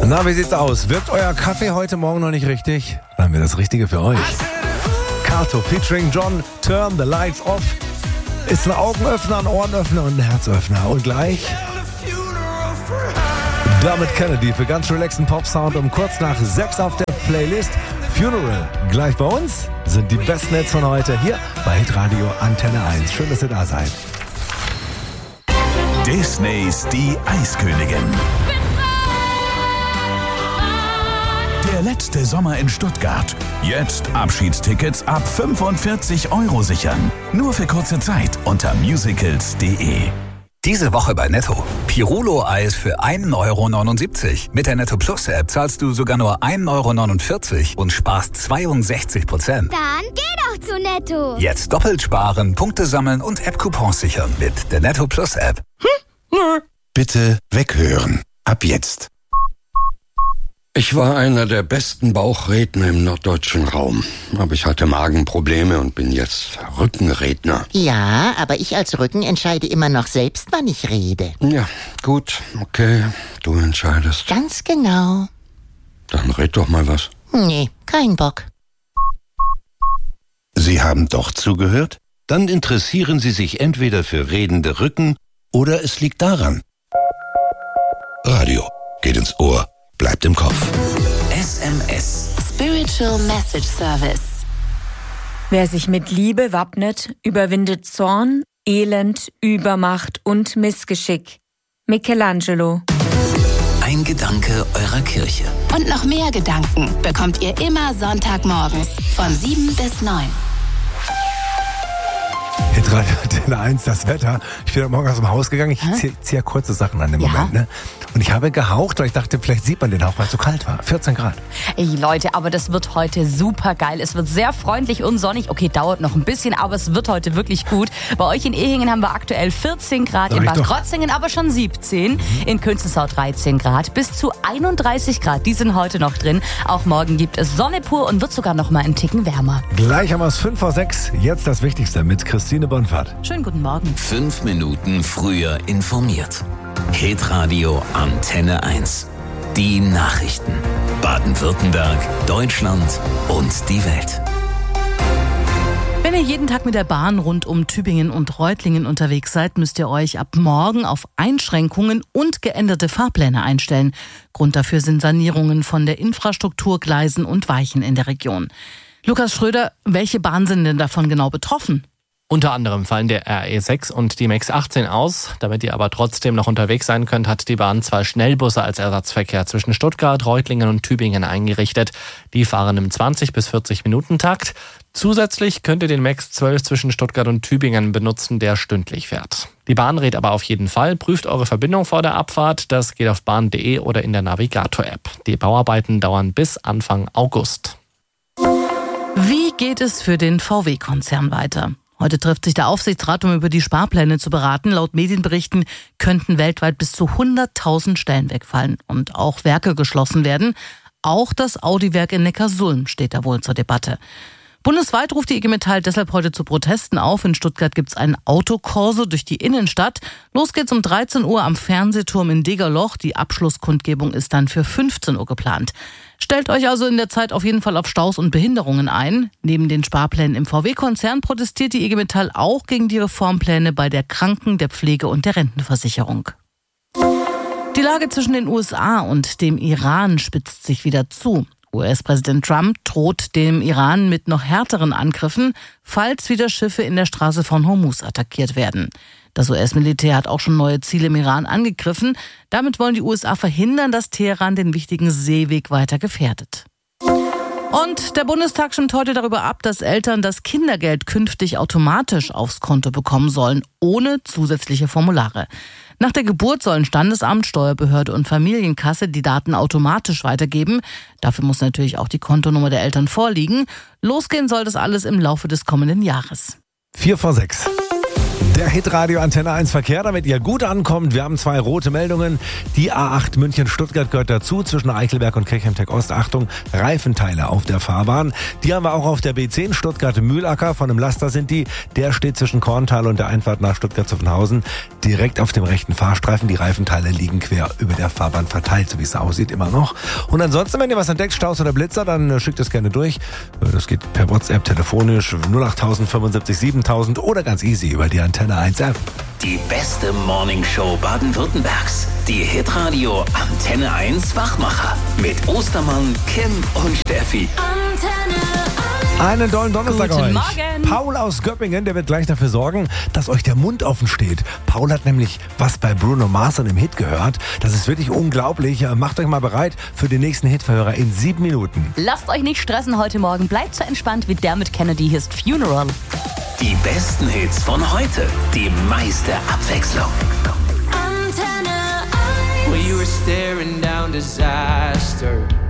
Na, wie sieht's aus? Wirkt euer Kaffee heute Morgen noch nicht richtig? Dann haben wir das Richtige für euch. Kato featuring John, Turn the Lights Off. Ist ein Augenöffner, ein Ohrenöffner und ein Herzöffner. Und gleich Dermot Kennedy für ganz relaxten Pop-Sound um kurz nach 6 auf der Playlist. Funeral. Gleich bei uns sind die besten Hits von heute hier bei Hitradio Antenne 1. Schön, dass ihr da seid. Disneys Die Eiskönigin. Der letzte Sommer in Stuttgart. Jetzt Abschiedstickets ab 45 € sichern. Nur für kurze Zeit unter musicals.de. Diese Woche bei Netto. Pirulo-Eis für 1,79 €. Mit der Netto Plus App zahlst du sogar nur 1,49 € und sparst 62%. Dann geh doch zu Netto. Jetzt doppelt sparen, Punkte sammeln und App-Coupons sichern mit der Netto Plus App. Bitte weghören. Ab jetzt. Ich war einer der besten Bauchredner im norddeutschen Raum. Aber ich hatte Magenprobleme und bin jetzt Rückenredner. Ja, aber ich als Rücken entscheide immer noch selbst, wann ich rede. Ja, gut, okay, du entscheidest. Ganz genau. Dann red doch mal was. Nee, kein Bock. Sie haben doch zugehört? Dann interessieren Sie sich entweder für redende Rücken oder es liegt daran. Radio geht ins Ohr, bleibt im Kopf. SMS. Spiritual Message Service. Wer sich mit Liebe wappnet, überwindet Zorn, Elend, Übermacht und Missgeschick. Michelangelo. Ein Gedanke eurer Kirche. Und noch mehr Gedanken bekommt ihr immer Sonntagmorgens von 7 bis 9. Hitradio Antenne 1, das Wetter. Ich bin heute Morgen aus dem Haus gegangen. Ich ziehe ja kurze Sachen an dem Moment. Ne? Und ich habe gehaucht, weil ich dachte, vielleicht sieht man den Hauch, weil es so kalt war. 14 Grad. Ey Leute, aber das wird heute super geil. Es wird sehr freundlich und sonnig. Okay, dauert noch ein bisschen, aber es wird heute wirklich gut. Bei euch in Ehingen haben wir aktuell 14 Grad, in Bad Krotzingen aber schon 17. In Künzelsau 13 Grad, bis zu 31 Grad. Die sind heute noch drin. Auch morgen gibt es Sonne pur und wird sogar noch mal einen Ticken wärmer. Gleich haben wir es 5 vor 6. Jetzt das Wichtigste mit Christine Bonfahrt. Schönen guten Morgen. 5 Minuten früher informiert. Hitradio Antenne 1. Die Nachrichten. Baden-Württemberg, Deutschland und die Welt. Wenn ihr jeden Tag mit der Bahn rund um Tübingen und Reutlingen unterwegs seid, müsst ihr euch ab morgen auf Einschränkungen und geänderte Fahrpläne einstellen. Grund dafür sind Sanierungen von der Infrastruktur, Gleisen und Weichen in der Region. Lukas Schröder, welche Bahnen sind denn davon genau betroffen? Unter anderem fallen der RE6 und die MAX 18 aus. Damit ihr aber trotzdem noch unterwegs sein könnt, hat die Bahn 2 Schnellbusse als Ersatzverkehr zwischen Stuttgart, Reutlingen und Tübingen eingerichtet. Die fahren im 20- bis 40-Minuten-Takt. Zusätzlich könnt ihr den MAX 12 zwischen Stuttgart und Tübingen benutzen, der stündlich fährt. Die Bahn rät aber auf jeden Fall, prüft eure Verbindung vor der Abfahrt. Das geht auf bahn.de oder in der Navigator-App. Die Bauarbeiten dauern bis Anfang August. Wie geht es für den VW-Konzern weiter? Heute trifft sich der Aufsichtsrat, um über die Sparpläne zu beraten. Laut Medienberichten könnten weltweit bis zu 100.000 Stellen wegfallen und auch Werke geschlossen werden. Auch das Audi-Werk in Neckarsulm steht da wohl zur Debatte. Bundesweit ruft die IG Metall deshalb heute zu Protesten auf. In Stuttgart gibt es einen Autokorso durch die Innenstadt. Los geht's um 13 Uhr am Fernsehturm in Degerloch. Die Abschlusskundgebung ist dann für 15 Uhr geplant. Stellt euch also in der Zeit auf jeden Fall auf Staus und Behinderungen ein. Neben den Sparplänen im VW-Konzern protestiert die IG Metall auch gegen die Reformpläne bei der Kranken-, der Pflege- und der Rentenversicherung. Die Lage zwischen den USA und dem Iran spitzt sich wieder zu. US-Präsident Trump droht dem Iran mit noch härteren Angriffen, falls wieder Schiffe in der Straße von Hormuz attackiert werden. Das US-Militär hat auch schon neue Ziele im Iran angegriffen. Damit wollen die USA verhindern, dass Teheran den wichtigen Seeweg weiter gefährdet. Und der Bundestag stimmt heute darüber ab, dass Eltern das Kindergeld künftig automatisch aufs Konto bekommen sollen, ohne zusätzliche Formulare. Nach der Geburt sollen Standesamt, Steuerbehörde und Familienkasse die Daten automatisch weitergeben. Dafür muss natürlich auch die Kontonummer der Eltern vorliegen. Losgehen soll das alles im Laufe des kommenden Jahres. 4 vor 6. Der Hitradio Antenne 1 Verkehr, damit ihr gut ankommt. Wir haben 2 rote Meldungen. Die A8 München-Stuttgart gehört dazu, zwischen Eichelberg und Kirchheim-Tech-Ost. Achtung, Reifenteile auf der Fahrbahn. Die haben wir auch auf der B10 Stuttgart-Mühlacker. Von einem Laster sind die. Der steht zwischen Korntal und der Einfahrt nach Stuttgart-Zuffenhausen. Direkt auf dem rechten Fahrstreifen. Die Reifenteile liegen quer über der Fahrbahn verteilt, so wie es aussieht, immer noch. Und ansonsten, wenn ihr was entdeckt, Staus oder Blitzer, dann schickt es gerne durch. Das geht per WhatsApp, telefonisch 08000 75 7000 oder ganz easy über die Antenne 1 App. Die beste Morningshow Baden-Württembergs. Die Hitradio Antenne 1 Wachmacher. Mit Ostermann, Kim und Steffi. Antenne 1. Einen tollen Donnerstag Guten euch. Morgen. Paul aus Göppingen, der wird gleich dafür sorgen, dass euch der Mund offen steht. Paul hat nämlich was bei Bruno Mars und im Hit gehört. Das ist wirklich unglaublich. Macht euch mal bereit für den nächsten Hitverhörer in 7 Minuten. Lasst euch nicht stressen heute Morgen. Bleibt so entspannt wie Dermot Kennedy ist Funeral. Die besten Hits von heute. Die meiste Abwechslung. Antenne 1. Well, you were staring down disaster.